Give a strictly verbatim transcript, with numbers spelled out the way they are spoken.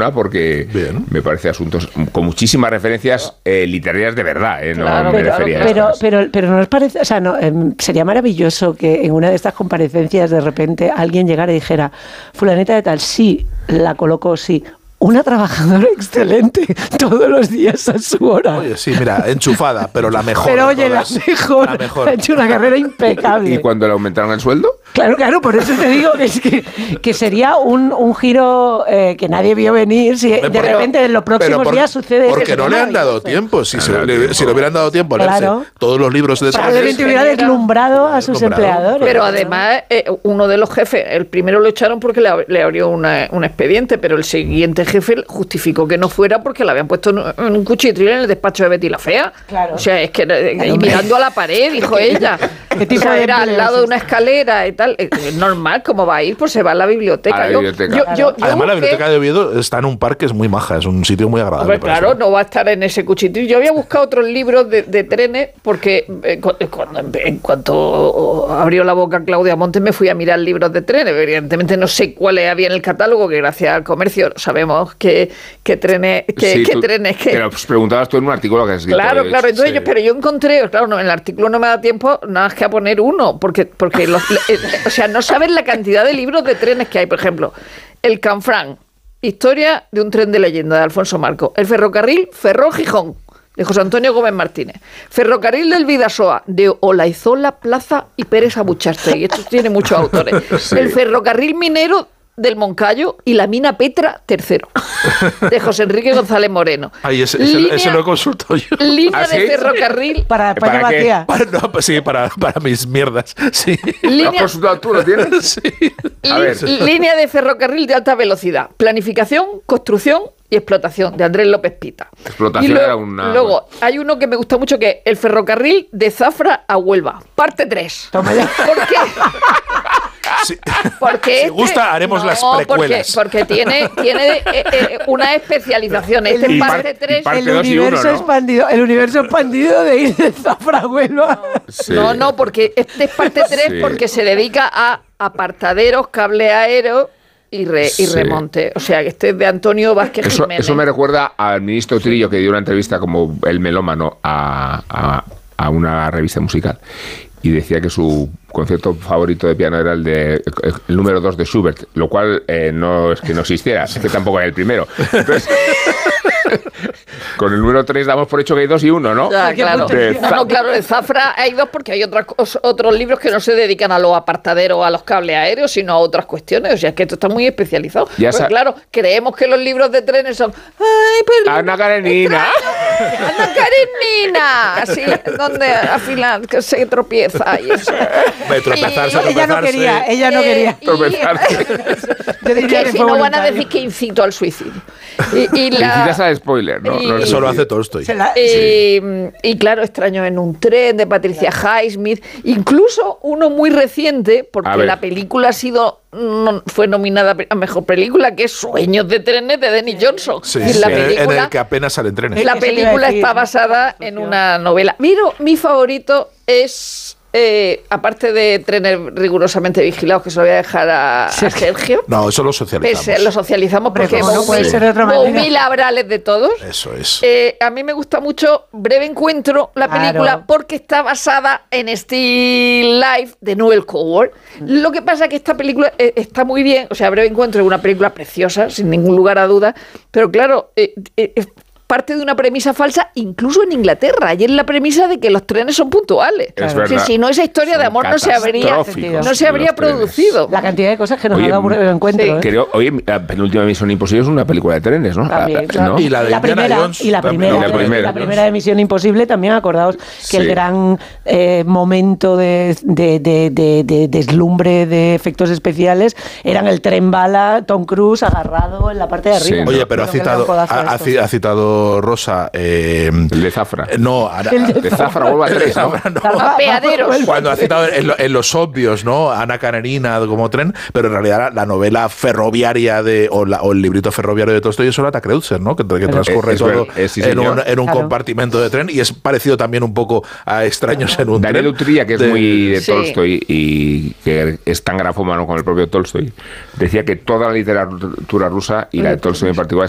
una porque Bien. me parece asuntos con muchísimas referencias eh, literarias de verdad. Eh, no claro, me pero, pero, pero, pero no os parece, o sea, no, eh, sería maravilloso que en una de estas comparecencias de repente alguien llegara y dijera, fulanita de tal, sí, la coloco, sí. Una trabajadora excelente todos los días a su hora. Oye, sí, mira, enchufada, pero la mejor. Pero oye, la mejor, la mejor. Ha hecho una carrera impecable. ¿Y cuando le aumentaron el sueldo? Claro, claro, por eso te digo que, es que, que sería un, un giro eh, que nadie vio venir. Si de pero, repente en los próximos por, días sucede eso. Porque no le han dado tiempo. Si, se, le, si le hubieran dado tiempo a leerse claro. todos los libros de probablemente hubiera deslumbrado a sus empleadores. Pero además, eh, uno de los jefes, el primero lo echaron porque le, le abrió una, un expediente, pero el siguiente jefe justificó que no fuera porque la habían puesto en un cuchitril en el despacho de Betty la Fea. Claro. O sea, es que claro, y mirando a la pared, dijo ella. ¿Qué tipo o sea, era al lado de una escalera y tal. Es normal, ¿cómo va a ir? Pues se va a la biblioteca. A la biblioteca. Yo, yo, yo, yo Además, busqué... la biblioteca de Oviedo está en un parque, es muy maja, es un sitio muy agradable. Pues claro, no va a estar en ese cuchitril. Yo había buscado otros libros de, de trenes porque eh, cuando, en cuanto abrió la boca Claudia Montes me fui a mirar libros de trenes. Evidentemente no sé cuáles había en el catálogo, que gracias al comercio sabemos que ¿Qué trenes? ¿Qué, sí, ¿qué tú, trenes? ¿Qué? Pero pues preguntabas tú en un artículo que has escrito. Claro, claro. Entonces sí. yo, pero yo encontré, claro, no, en el artículo no me da tiempo nada más que a poner uno, porque, porque los, eh, o sea, no sabes la cantidad de libros de trenes que hay. Por ejemplo, el Canfrán, historia de un tren de leyenda de Alfonso Marco. El ferrocarril Ferrol-Gijón, de José Antonio Gómez Martínez. Ferrocarril del Vidasoa, de Olaizola, Plaza y Pérez Abuchaste. Y esto tiene muchos autores. Sí. El ferrocarril minero del Moncayo y la mina Petra tercero, de José Enrique González Moreno. Ay, ese, ese, línea, ese lo consulto yo. Línea ¿Ah, sí? de ferrocarril para España ¿Para vacía. Para, no, pues sí, para, para mis mierdas. Sí. ¿Lo has consultado tú? ¿Lo tienes? Sí. A ver. Línea de ferrocarril de alta velocidad, planificación, construcción y explotación, de Andrés López Pita. Explotación y luego, era una... Luego, hay uno que me gusta mucho, que es el ferrocarril de Zafra a Huelva, parte tres. Toma ya. ¿Por qué? Sí. Porque si este, gusta, haremos no, las precuelas. Porque, porque tiene, tiene eh, eh, una especialización. Este es parte tres. El universo, uno, ¿no? expandido, el universo expandido de ir de Zafra a Huelva. Sí. No, no, porque este es parte tres sí. porque se dedica a apartaderos, cable aéreo y, re, y sí. remonte. O sea, que este es de Antonio Vázquez eso, Jiménez. Eso me recuerda al ministro Trillo, que dio una entrevista como el melómano a, a, a una revista musical. Y decía que su concierto favorito de piano era el de el número dos de Schubert, lo cual eh, no es que no existiera, es que tampoco era el primero. Entonces, con el número tres damos por hecho que hay dos y uno, ¿no? Ya, claro. De no, no, claro, de Zafra hay dos porque hay otras, otros libros que no se dedican a los apartaderos, a los cables aéreos, sino a otras cuestiones. O sea, es que esto está muy especializado. Pero sa- claro, creemos que los libros de trenes son... ¡Ay, pero Ana Karenina! ¡Ana Karenina! Así, donde al final que se tropieza y eso. Tropezarse, y, ella no quería, ella no quería. Eh, Yo diría que, que si no van a decir que incito al suicidio. Y, y la, incitas al spoiler, ¿no? Y, no eso lo hace Tolstoy. La, y, sí. y claro, Extraño en un tren, de Patricia claro. Highsmith. Incluso uno muy reciente, porque la película ha sido... No, fue nominada a mejor película, que es Sueños de trenes, de Dennis Johnson. Sí, y sí, la película, en el que apenas salen trenes. La película está basada en una novela. Miro, mi favorito es... Eh, aparte de trenes rigurosamente vigilados, que se lo voy a dejar a, a Sergio. No, eso lo socializamos. Pues, lo socializamos porque no Boumil, puede ser de otra manera. Boumil Abrales de todos. Eso es. Eh, a mí me gusta mucho Breve Encuentro, la película, claro. porque está basada en Still Life de Noel Coward. Lo que pasa es que esta película eh, está muy bien. O sea, Breve Encuentro es una película preciosa, sin ningún lugar a duda. Pero claro, eh, eh, parte de una premisa falsa, incluso en Inglaterra. Y es la premisa de que los trenes son puntuales. Claro. Que si no, esa historia son de amor no se habría, no se habría producido. La cantidad de cosas que nos oye, ha dado Breve Encuentro. Sí. ¿eh? Creo, oye, la penúltima Misión Imposible es una película de trenes, ¿no? También, claro. ¿no? Y la de la Indiana primera, Jones. y la primera, y la primera, la primera de Misión Imposible también, acordaos que sí. el gran eh, momento de, de, de, de, de deslumbre de efectos especiales eran el tren bala, Tom Cruise agarrado en la parte de arriba. Sí, oye, pero ha citado, ha, ha citado Rosa... Eh, el de Zafra. No, ahora, el de, de Zafra, vuelva a tres, ¿no? no. Cuando ha citado en, lo, en los obvios, ¿no? Ana Karenina como tren, pero en realidad la, la novela ferroviaria de o, la, o el librito ferroviario de Tolstoy es Solata Kreutzer, ¿no? Que, que transcurre es, todo es, sí, en un, en un claro. compartimento de tren y es parecido también un poco a Extraños en un Daniel tren. Utrilla, que es de, muy de sí. Tolstoy y que es tan grafómano como el propio Tolstoy, decía que toda la literatura rusa y la de Tolstoy en particular